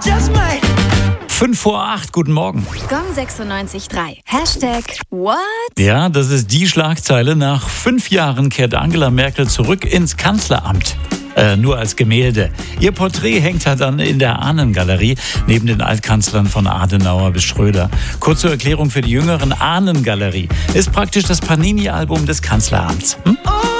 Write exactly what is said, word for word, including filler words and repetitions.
Fünf vor acht, guten Morgen. Gong sechsundneunzig Komma drei. Hashtag What? Ja, das ist die Schlagzeile. Nach fünf Jahren kehrt Angela Merkel zurück ins Kanzleramt. Äh, nur als Gemälde. Ihr Porträt hängt da dann in der Ahnengalerie, neben den Altkanzlern von Adenauer bis Schröder. Kurz zur Erklärung für die Jüngeren: Ahnengalerie ist praktisch das Panini-Album des Kanzleramts. Hm?